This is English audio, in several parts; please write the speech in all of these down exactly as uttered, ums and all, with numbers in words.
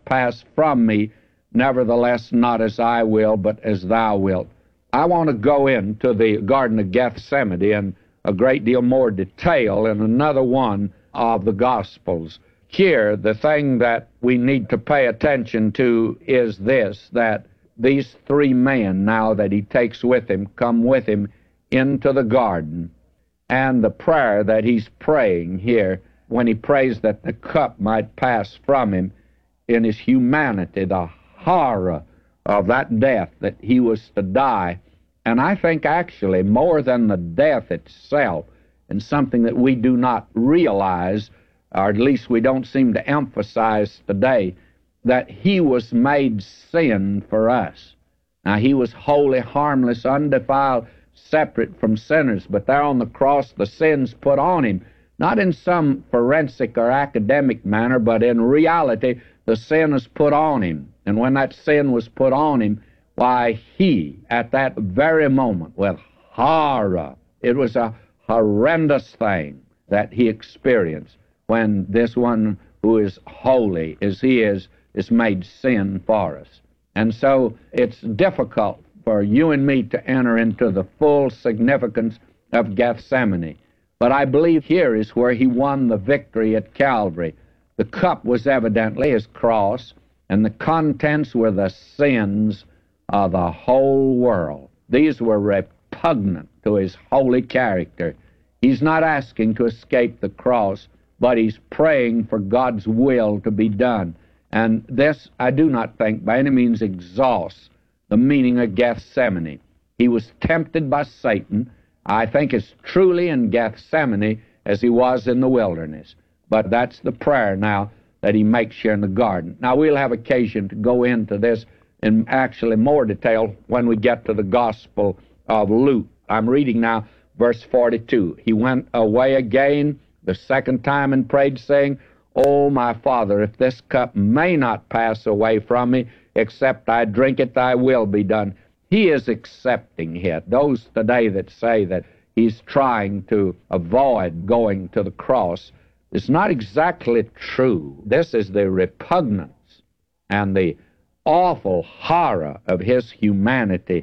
pass from me. Nevertheless, not as I will, but as thou wilt. I want to go into the Garden of Gethsemane in a great deal more detail in another one of the Gospels. Here, the thing that we need to pay attention to is this, that these three men, now that he takes with him, come with him into the garden. And the prayer that he's praying here, when he prays that the cup might pass from him, in his humanity, the horror of that death that he was to die. And I think actually more than the death itself, and something that we do not realize, or at least we don't seem to emphasize today, that he was made sin for us. Now, he was holy, harmless, undefiled, separate from sinners, but there on the cross the sins put on him, not in some forensic or academic manner, but in reality the sin is put on him. And when that sin was put on him, why, he, at that very moment, with horror, it was a horrendous thing that he experienced when this one who is holy as he is, is made sin for us. And so it's difficult for you and me to enter into the full significance of Gethsemane. But I believe here is where he won the victory at Calvary. The cup was evidently his cross, and the contents were the sins of the whole world. These were repugnant to his holy character. He's not asking to escape the cross, but he's praying for God's will to be done. And this, I do not think, by any means exhausts the meaning of Gethsemane. He was tempted by Satan, I think, as truly in Gethsemane as he was in the wilderness. But that's the prayer now that he makes here in the garden. Now, we'll have occasion to go into this in actually more detail when we get to the Gospel of Luke. I'm reading now verse forty-two. He went away again the second time and prayed, saying, O my Father, if this cup may not pass away from me, except I drink it, thy will be done. He is accepting it. Those today that say that he's trying to avoid going to the cross, it's not exactly true. This is the repugnance and the awful horror of his humanity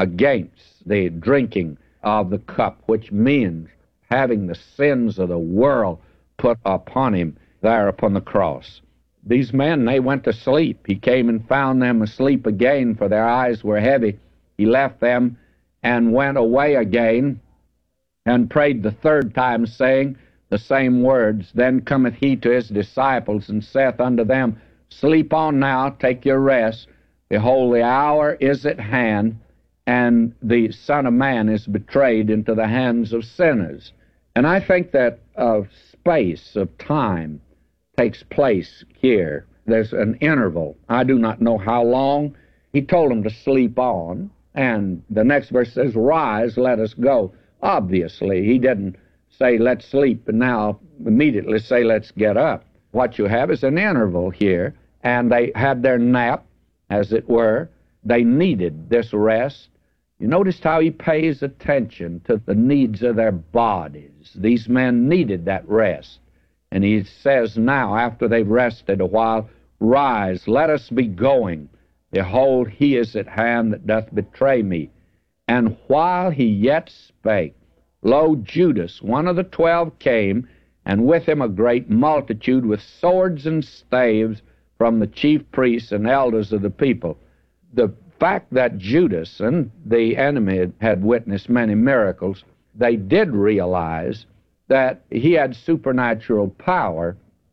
against the drinking of the cup, which means having the sins of the world put upon him there upon the cross. These men, they went to sleep. He came and found them asleep again, for their eyes were heavy. He left them and went away again and prayed the third time, saying the same words. Then cometh he to his disciples and saith unto them, Sleep on now, take your rest. Behold, the hour is at hand, and the Son of Man is betrayed into the hands of sinners. And I think that a space of time takes place here. There's an interval. I do not know how long. He told them to sleep on, and the next verse says, Rise, let us go. Obviously, he didn't say, let's sleep, and now immediately say, let's get up. What you have is an interval here, and they had their nap, as it were. They needed this rest. You noticed how he pays attention to the needs of their bodies. These men needed that rest. And he says now, after they've rested a while, Rise, let us be going. Behold, he is at hand that doth betray me. And while he yet spake, lo, Judas, one of the twelve, came, and with him a great multitude with swords and staves from the chief priests and elders of the people. The fact that Judas and the enemy had witnessed many miracles, they did realize that he had supernatural power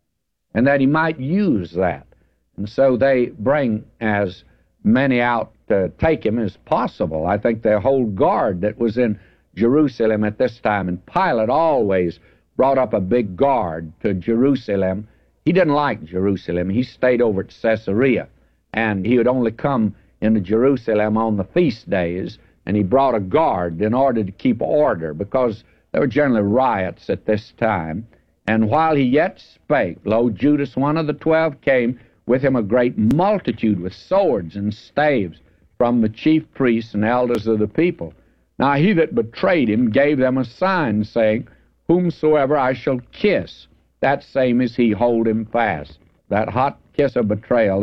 and that he might use that. And so they bring as many out to take him as possible. I think the whole guard that was in Jerusalem at this time, and Pilate always brought up a big guard to Jerusalem. He didn't like Jerusalem. He stayed over at Caesarea, and he would only come into Jerusalem on the feast days, and he brought a guard in order to keep order, because there were generally riots at this time. And while he yet spake, lo, Judas, one of the twelve, came, with him a great multitude with swords and staves from the chief priests and elders of the people. Now he that betrayed him gave them a sign, saying, Whomsoever I shall kiss, that same is he, hold him fast. That hot kiss of betrayal